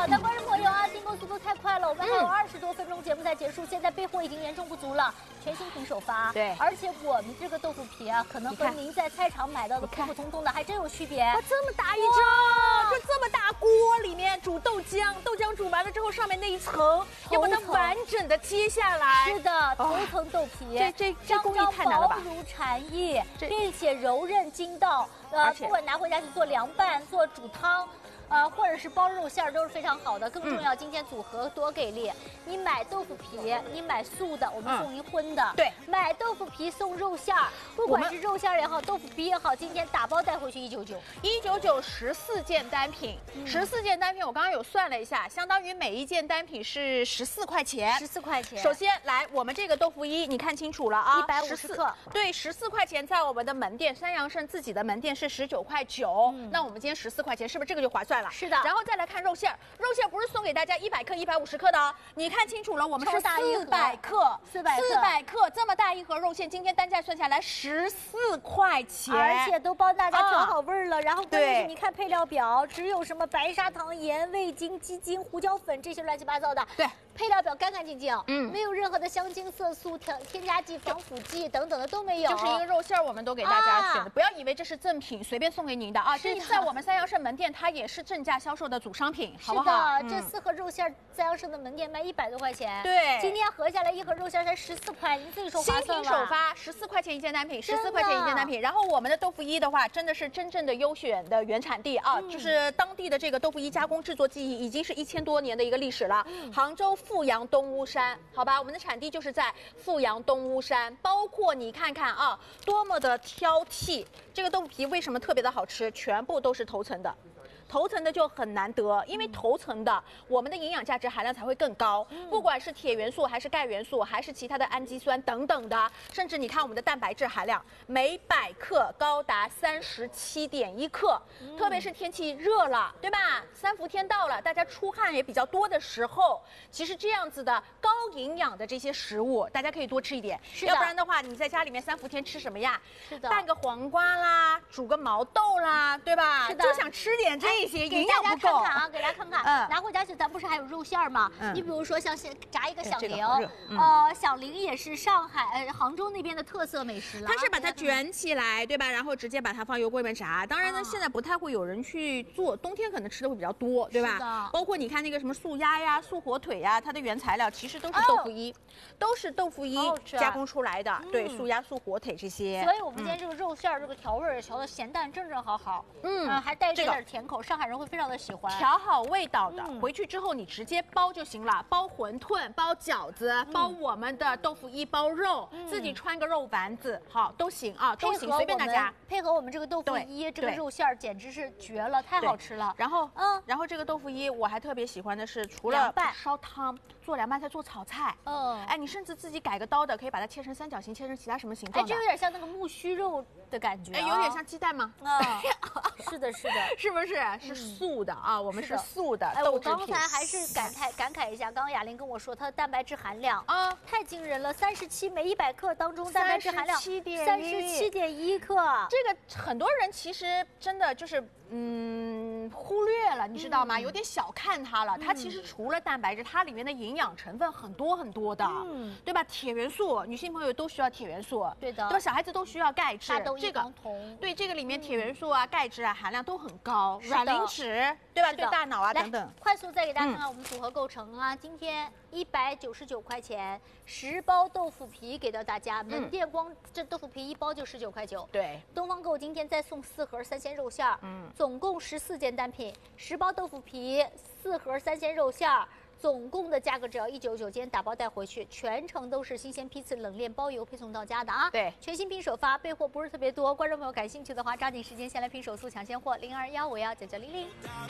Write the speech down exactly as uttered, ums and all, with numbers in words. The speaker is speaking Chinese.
好的，观众朋友啊，订购速度太快了，我们还有二十多分钟节目才结束，现在备货已经严重不足了，全新品首发。 对， 而且我们这个豆腐皮啊，可能和您在菜场买到的普普通通的还真有区别。 哇，这么大一张，就这么大锅里面煮豆浆，豆浆煮完了之后，上面那一层要把它完整的揭下来。 是的，头层豆皮， 这这这工艺太难了吧？ 薄如蝉翼，并且柔韧筋道，呃，不管拿回家去做凉拌、做煮汤。呃，或者是包肉馅儿都是非常好的。更重要，嗯、今天组合多给力！你买豆腐皮，你买素的，我们送您荤的。嗯、 对， 买豆腐皮送肉馅儿，不管是肉馅儿也好，豆腐皮也好，今天打包带回去一九九， 一九九十四件单品，十四、嗯、件单品，我刚刚有算了一下，相当于每一件单品是十四块钱。 十四块钱。 首先来，我们这个豆腐衣，你看清楚了啊， 一百五十克。 对，十四块钱，在我们的门店三阳盛自己的门店是十九块九。嗯、那我们今天十四块钱，是不是这个就划算了？ 是的。 然后再来看肉馅儿，肉馅儿不是送给大家一百克、一百五十克的哦，你看清楚了，我们是四百克， 四百四百克这么大一盒肉馅，今天单价算下来十四块钱， 而且都帮大家调好味儿了。啊、然后关键是你看配料表，只有什么白砂糖、盐、味精、鸡精、胡椒粉这些乱七八糟的。 对。 配料表干干净净，嗯，没有任何的香精、色素、添添加剂、防腐剂等等的都没有。 就是一个肉馅儿，我们都给大家选的，啊、不要以为这是赠品，随便送给您的啊！这在我们三阳盛门店，它也是正价销售的主商品，好不好？ 是的，这四盒肉馅儿三阳盛的门店卖一百多块钱， 对， 今天合下来一盒肉馅儿才十四块，您自己说划算吗？ 新品首发，十四块钱一件单品，十四块钱一件单品。然后我们的豆腐衣的话，真的是真正的优选的原产地啊，嗯、就是当地的这个豆腐衣加工制作技艺，已经是一千多年的一个历史了。嗯、杭州富阳东屋山，好吧，我们的产地就是在富阳东屋山，包括你看看啊，多么的挑剔。这个豆腐皮为什么特别的好吃？全部都是头层的。头层的就很难得，因为头层的我们的营养价值含量才会更高，嗯、不管是铁元素还是钙元素，还是其他的氨基酸等等的，甚至你看我们的蛋白质含量，每百克高达三十七点一克，嗯、特别是天气热了，对吧？三伏天到了，大家出汗也比较多的时候，其实这样子的高营养的这些食物，大家可以多吃一点，要不然的话，你在家里面三伏天吃什么呀？ 是的， 拌个黄瓜啦，煮个毛豆啦，对吧？ 是的， 就想吃点这。这些给大家看看啊，给大家看看，嗯，拿回家去，咱不是还有肉馅儿吗？ 嗯， 你比如说像现炸一个响铃， 嗯、 呃，响铃也是上海、呃杭州那边的特色美食了。 它是把它卷起来，对吧？然后直接把它放油锅里面炸。当然呢，啊、现在不太会有人去做，冬天可能吃的会比较多，对吧？包括你看那个什么素鸭呀、素火腿呀，它的原材料其实都是豆腐衣，哦、都是豆腐衣加工出来的。嗯、对，素鸭、素火腿这些。 所以我们今天这个肉馅儿这个调味儿调的咸淡正正好好，嗯，呃、还带一点点甜口。上海人会非常的喜欢， 调好味道的，嗯、回去之后你直接包就行了，包馄饨、包饺子、嗯、包我们的豆腐衣、包肉，嗯、自己穿个肉丸子，好都行啊，都行，随便大家。 配合我们这个豆腐衣，这个肉馅儿简直是绝了，太好吃了。 然后，嗯，然后这个豆腐衣我还特别喜欢的是，除了烧汤、做凉拌菜、做炒菜，嗯，哎，你甚至自己改个刀的，可以把它切成三角形，切成其他什么形状的。 哎，这有点像那个木须肉的感觉， 哎，有点像鸡蛋吗？ 啊，是的，是的， 是不是？是素的啊，我们是素的豆制品。我刚才还是感慨感慨一下，刚刚雅玲跟我说，它的蛋白质含量啊太惊人了，三十七每一百克当中蛋白质含量三十七点一克。 这个很多人其实真的就是嗯忽略了，你知道吗？有点小看它了。它其实除了蛋白质，它里面的营养成分很多很多的，嗯，对吧？铁元素，女性朋友都需要铁元素， 对的， 对吧？小孩子都需要钙质， 这个对这个里面铁元素啊、钙质啊含量都很高，卵磷脂，对吧？对大脑啊等等。 快速再给大家看看我们组合构成啊，今天一百九十九块钱，十包豆腐皮给到大家，门店光这豆腐皮一包就十九块九。 对， 东方购今天再送四盒三鲜肉馅儿，嗯，总共十四件单品，十包豆腐皮，四盒三鲜肉馅儿。总共的价格只要一九九，今天打包带回去，全程都是新鲜批次冷链包邮配送到家的啊！ 对， 全新品首发，备货不是特别多，观众朋友感兴趣的话，抓紧时间先来拼手速抢先货，零二幺五幺九九零零。